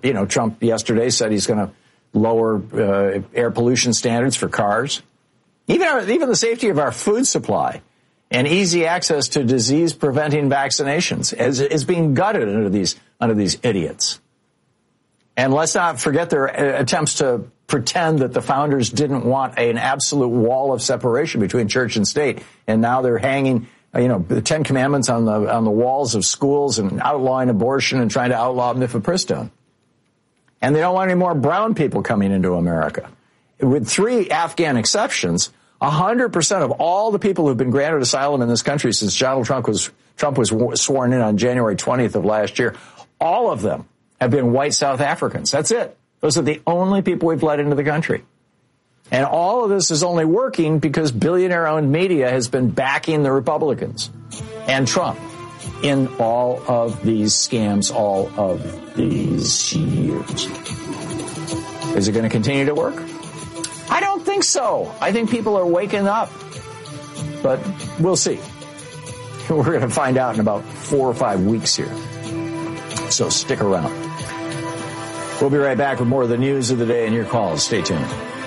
Trump yesterday said he's going to lower air pollution standards for cars. Even the safety of our food supply and easy access to disease-preventing vaccinations is being gutted under these idiots. And let's not forget their attempts to pretend that the founders didn't want an absolute wall of separation between church and state, and now they're hanging, the Ten Commandments on the walls of schools and outlawing abortion and trying to outlaw mifepristone. And they don't want any more brown people coming into America. With 3 Afghan exceptions, 100% of all the people who've been granted asylum in this country since Donald Trump was sworn in on January 20th of last year, all of them have been white South Africans. That's it. Those are the only people we've let into the country. And all of this is only working because billionaire-owned media has been backing the Republicans and Trump in all of these scams, all of these years. Is it going to continue to work? I don't think so. I think people are waking up. But we'll see. We're going to find out in about 4 or 5 weeks here. So stick around. We'll be right back with more of the news of the day and your calls. Stay tuned.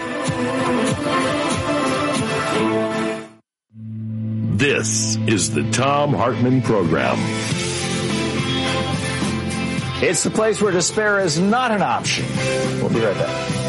This is the Thom Hartmann Program. It's the place where despair is not an option. We'll be right back.